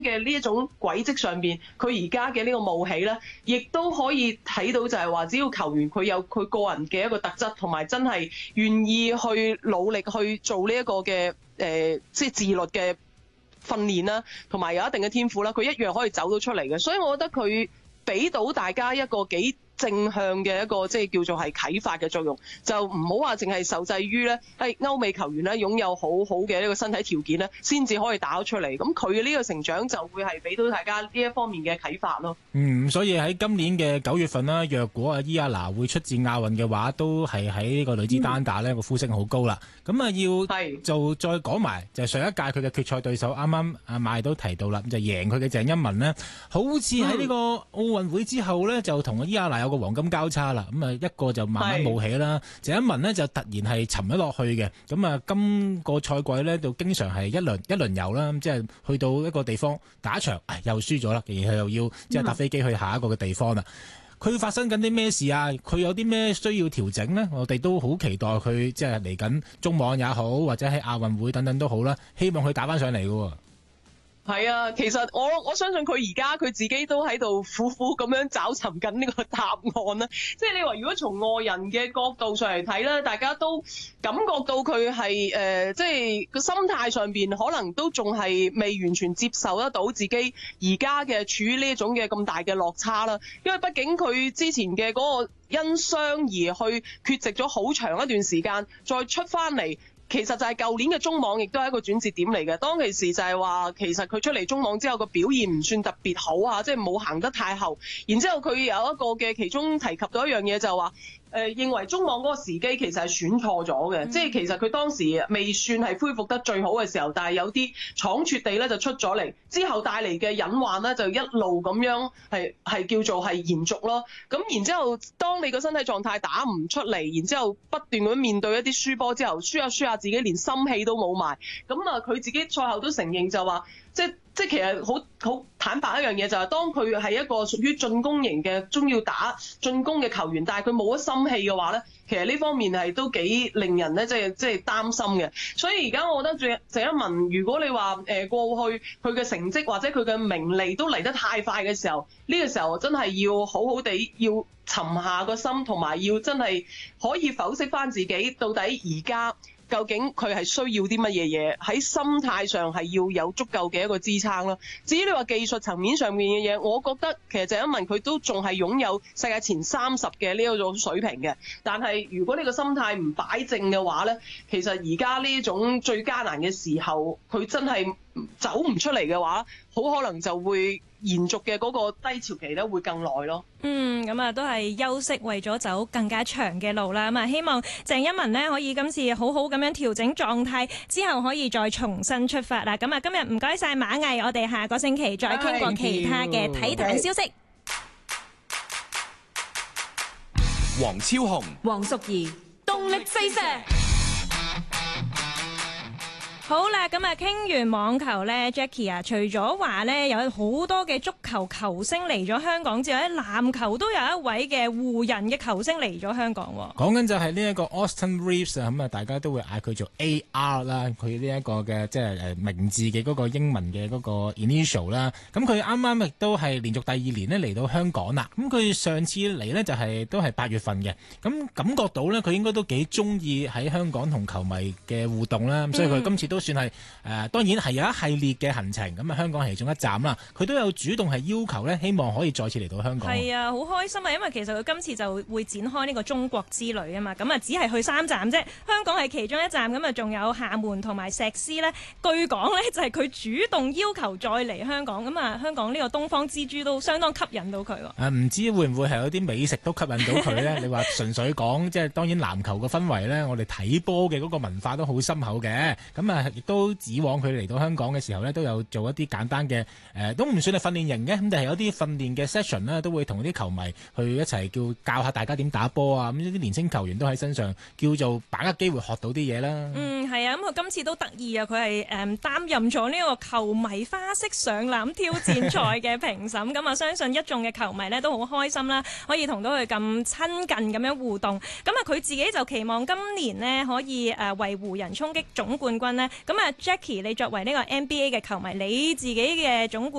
嘅呢一種軌跡上邊，佢而家嘅呢個冒起咧，亦都可以睇到就係話，只要球員佢有佢個人嘅一個特質，同埋真係願意去努力去做呢一個嘅即係自律嘅訓練啦，同埋有一定嘅天賦啦，佢一樣可以走到出嚟嘅。所以我覺得佢俾到大家一個幾正向嘅一個即係叫做係啟發嘅作用，就唔好話淨係受制於咧係歐美球員咧擁有好好嘅呢個身體條件咧，先至可以打得出嚟。咁佢嘅呢個成長就會係俾到大家呢一方面嘅啟發咯。 所以喺今年嘅9月份啦，若果伊亞拿會出戰亞運嘅話，都係喺呢個女子單打呢個呼聲好高啦。咁要就再講埋就上一屆佢嘅決賽對手，啱啱阿馬都提到啦，就贏佢嘅鄭欽文呢，好似喺呢個奧運會之後呢，就同伊亞拿有個黃金交叉啦。咁一個就慢慢冒起啦，鄭欽文呢就突然係沉咗落去嘅。咁今個賽季呢，就經常係一輪遊啦，即係去到一個地方打一場，又輸咗啦，然後又要即係搭飛機去下一個嘅地方啦。佢發生緊啲咩事啊？佢有啲咩需要調整呢？我哋都好期待佢即係嚟緊中網也好，或者喺亞運會等等都好啦，希望佢打翻上嚟嘅。 係啊，其實我相信佢而家佢自己都喺度苦苦咁樣找尋緊呢個答案啦。即係你話如果從外人嘅角度上嚟睇咧，大家都感覺到佢係即係個心態上邊可能都仲係未完全接受得到自己而家嘅處於呢一種嘅咁大嘅落差啦。因為畢竟佢之前嘅嗰個因傷而去缺席咗好長一段時間，再出翻嚟。其實就係舊年嘅中網亦都係一個轉折點嚟嘅。當其時就係話，其實佢出嚟中網之後個表現唔算特別好啊，即係冇行得太後。然之後佢有一個嘅其中提及到一樣嘢就係話，認為中網嗰個時機其實係選錯咗嘅，即係其實佢當時未算係恢復得最好嘅時候，但係有啲倉促地咧就出咗嚟，之後帶嚟嘅隱患咧就一路咁樣係叫做係延續咯。咁然之後，當你個身體狀態打唔出嚟，然之後不斷咁面對一啲輸波之後，輸下自己連心氣都冇埋，咁佢自己賽後都承認就話，即係其實好坦白一樣嘢就係，當佢係一個屬於進攻型嘅中要打進攻嘅球員，但係佢冇咗心氣嘅話咧，其實呢方面係都幾令人咧即係擔心嘅。所以而家我覺得鄭欽文，如果你話過去佢嘅成績或者佢嘅名利都嚟得太快嘅時候，呢個時候真係要好好地要沉下個心，同埋要真係可以剖析翻自己到底而家究竟佢係需要啲乜嘢嘢，喺心態上係要有足夠嘅一個支撐啦。至於你話技術層面上面嘅嘢，我覺得其實鄭欽文佢都仲係擁有世界前30嘅呢一種水平嘅。但係如果你個心態唔擺正嘅話咧，其實而家呢種最艱難嘅時候，佢真係走唔出嚟嘅話，好可能就會延續嘅嗰個低潮期咧會更耐咯。 咁都係休息，為咗走更加長嘅路啦。希望鄭欽文呢可以今次好好咁樣調整狀態，之後可以再重新出發啦。今日唔該晒馬毅，我哋下個星期再傾過其他嘅體壇消息。 黃超雄、 黃淑儀，動力四射。 好啦，咁傾完網球呢 Jackie 啊，除咗話呢有好多嘅足球球星嚟咗香港之外，籃球都有一位嘅湖人嘅球星嚟咗香港。 講緊就係呢一個 Austin Reeves 啊，咁大家都會嗌佢做 AR 啦，佢呢一個嘅即係名字嘅嗰個英文嘅嗰個 initial 啦。咁佢啱啱亦都係連續第2年呢嚟到香港啦。咁佢上次嚟呢就都係8月份嘅。咁感覺到呢，佢應該都幾中意喺香港同球迷嘅互動啦。咁所以佢今次都算係當然係有一系列嘅行程，咁香港係其中一站啦。佢都有主動係要求咧，希望可以再次嚟到香港。 係啊，好開心啊！因為其實佢今次就會展開呢個中國之旅啊嘛。咁只係去3站啫，香港係其中一站。咁仲有廈門同埋石獅呢。據講呢，就係佢主動要求再嚟香港。咁香港呢個東方之珠都相當吸引到佢喎。 唔知會唔會係有啲美食都吸引到佢呢？你話純粹講即係當然籃球嘅氛圍呢，我哋睇波嘅嗰個文化都好深厚嘅。咁亦都以往佢嚟到香港嘅時候呢，都有做一啲簡單嘅都唔算係訓練營嘅，咁但係有啲訓練嘅 session 呢，都會同啲球迷去一齊教下大家點打波啊。咁呢啲年輕球員都喺身上叫做把握機會學到啲嘢啦。 係啊，咁佢今次都得意啊，佢係擔任咗呢個球迷花式上籃挑戰賽嘅評審。咁相信一眾嘅球迷呢都好開心啦，可以同到佢咁親近咁樣互動。咁佢自己就期望今年呢可以為湖人衝擊總冠軍呢， 咁啊 Jackie，你作為呢個 NBA 嘅球迷，你自己嘅總冠